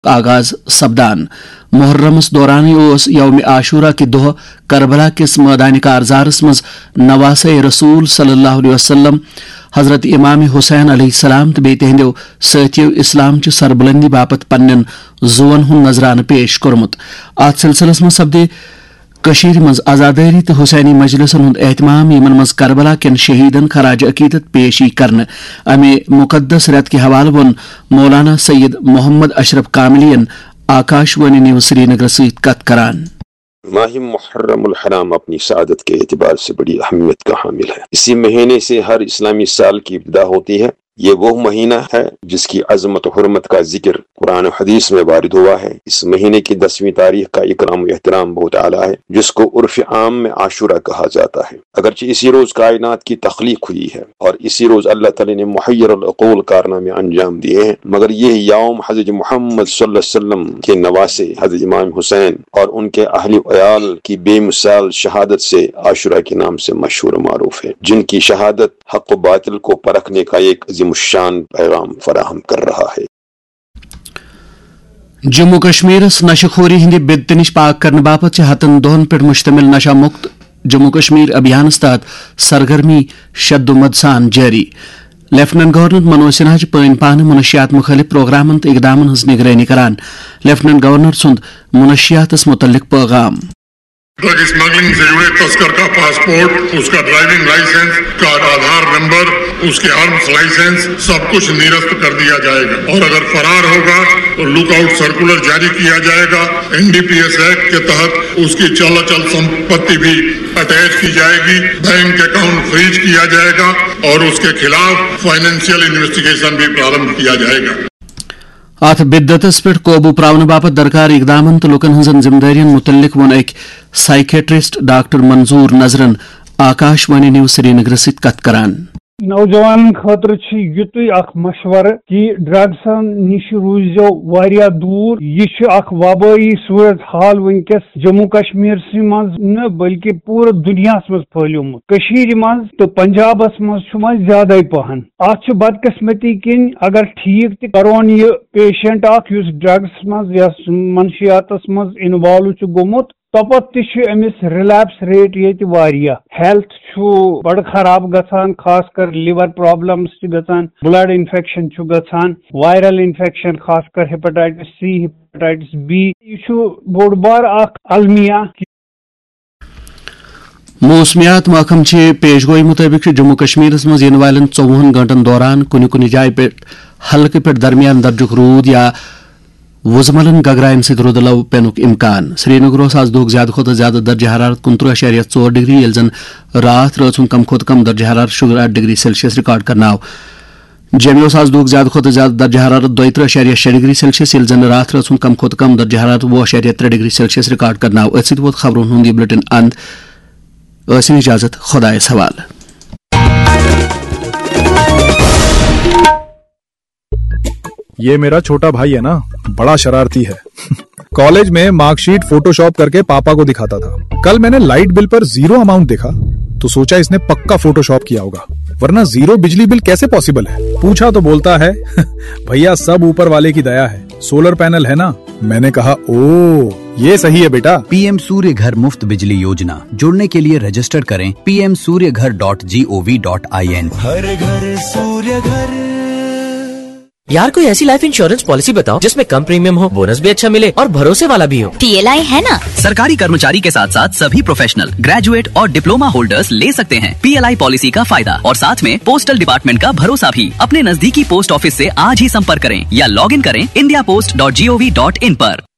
आगाज सपदान मुहर्रमस दौरान यौम आशूरा के दोह करबला किस मैदान कारजारस मज नवासे रसूल सल्लल्लाहु अलैहि वसल्लम हजरत इमाम हुसैन अलैहिस्सलाम तो बेहद साथियों इस्लाम च सरबुलंदी बापत पन्न जुवन हुन नजरान पेश कोरमुत। अत सिलसिलस मज सपदे कशीर मज आजादारी तो हुसैनी मजलिसन हुंद एहतमाम यमन मज करबला केन शहीदन खराज अकीदत पेशी करन अमे मुकद्दस रत के हवाले वन मौलाना सैयद मोहम्मद अशरफ कामलियन आकाशवाणी न्यूज़ श्रीनगर से कत करान। माह मुहर्रमुल हराम अपनी सआदत के एतबार से बड़ी अहमियत का हामिल है। इसी महीने से हर इस्लामी साल की इब्तिदा होती है। ये वो महीना है जिसकी अजमत और हुर्मत का जिक्र कुरान और हदीस में वारिद हुआ है। इस महीने की 10वीं तारीख का इकराम और एहतराम बहुत आला है, जिसको उर्फ आम में आशूरा कहा जाता है। अगरचे इसी रोज कायनात की तख्लीक हुई है और इसी रोज अल्लाह ताला ने मुहय्यरुल अक़ूल कारनामे अंजाम दिए हैं, मगर यह यौम हज़रत मोहम्मद सल्लल्लाहु अलैहि वसल्लम के नवासे हज़रत इमाम हुसैन और उनके अहले अयाल की बेमिसाल शहादत से आशूरा के नाम से मशहूर मारूफ है, जिनकी शहादत हक़ व बातिल को परखने का एक शान पैगाम फराहम कर रहा है। जम्मू कश्मीर नशखोरी हिंद बिद निश पाक करने बापत हतन दोहन पे मुश्तमिल नशा मुक्त जम्मू कश्मीर अभियान तहत सरगर्मी शद्दुमद सान जारी। लेफ्टिनेंट गवर्नर मनोज सिन्हा पन पान मुनशियात मुखालिफ प्रोग्रामन तो इकदामन हज निगरानी करान। लेफ्टिनेंट गवर्नर सुंद मुनशियातस मुतल्लिक पैगाम ड्रग स्मगलिंग से जुड़े तस्कर का पासपोर्ट, उसका ड्राइविंग लाइसेंस का आधार नंबर, उसके आर्म्स लाइसेंस सब कुछ निरस्त कर दिया जाएगा और अगर फरार होगा तो लुकआउट सर्कुलर जारी किया जाएगा। एनडीपीएस एक्ट के तहत उसकी चल संपत्ति भी अटैच की जाएगी, बैंक अकाउंट फ्रीज किया जाएगा और उसके खिलाफ फाइनेंशियल इन्वेस्टिगेशन भी प्रारंभ किया जाएगा। अथ बिद्दतस पे काबू प्रावन बापत दरकार इकदामन तो लुकन हजन जिम्मेदारियन मुतल्लिक वन एक साइकेट्रिस्ट डॉक्टर मंजूर नजरन आकाशवाणी न्यूज़ श्रीनगर से कत करान। नौजवान खतर युतुय अख मशवर कि ड्रग्स निश रूजो वारिया दूर। यह वबाई सूरत हाल वनकस जम्मू कश्मीर मज न बल्कि पूरे दुनिया मज फैलुमुत। कशीर मज तो पंजाबस मज ज्यादा पहन। अत बदकिस्मती किन अगर ठीक त करोन यह पेशेंट युस ड्रग्स मज या मनशियातस मज इन्वॉल्व गोमुत तपत अमिस रिलैप्स रेट ये वारिया। हेल्थ बड़ खराब गसान, खास कर liver problems गसान, blood infection गसान, viral infection खास कर हेपेटाइटिस सी हेपेटाइटिस बी। यह बोड़ बार अलमिया। मौसमियात महकम पेशगोई मुताबिक जम्मू कश्मीर मज इन वाले 24 घंटन दौरान कुन कुन जाय पे हल्के पे दरमियान दर्जुक रूद या वुजमलन गगराइन सहित रुदलव पेनुक इम्कान। श्रीनगर आज दुख ज्यादा खुद ज्यादा दर्ज हरारत 29.4 डिग्री ये जन रात रचुन कम खुद कम दर्ज हरारत 8 डिग्री सेल्सियस रिकॉर्ड करना। जमे आज दुख ज्यादा खुद ज्यादा दर्ज हरारत 32.6 डिग्री सेल्सियस ये जन रात रचुन कम खुद कम दर्ज हरारत 20.3 डिग्री सेल्सियस रिकॉर्ड करना। वो खबरों हूं यह बुलेटिन अंत इजाजत खुदा सवाल। ये मेरा छोटा भाई है ना, बड़ा शरारती है। कॉलेज में मार्कशीट फोटोशॉप करके पापा को दिखाता था। कल मैंने लाइट बिल पर 0 अमाउंट देखा तो सोचा इसने पक्का फोटोशॉप किया होगा, वरना 0 बिजली बिल कैसे पॉसिबल है। पूछा तो बोलता है भैया सब ऊपर वाले की दया है, सोलर पैनल है ना। मैंने कहा ओ ये सही है बेटा। पीएम सूर्य घर मुफ्त बिजली योजना, जुड़ने के लिए रजिस्टर करें pmsuryaghar.gov.in। हर घर सूर्य घर। यार कोई ऐसी लाइफ इंश्योरेंस पॉलिसी बताओ जिसमें कम प्रीमियम हो, बोनस भी अच्छा मिले और भरोसे वाला भी हो। PLI है ना। सरकारी कर्मचारी के साथ साथ सभी प्रोफेशनल, ग्रेजुएट और डिप्लोमा होल्डर्स ले सकते हैं PLI पॉलिसी का फायदा और साथ में पोस्टल डिपार्टमेंट का भरोसा भी। अपने नजदीकी पोस्ट ऑफिस से आज ही संपर्क करें या लॉग इन करें indiapost.gov.in पर।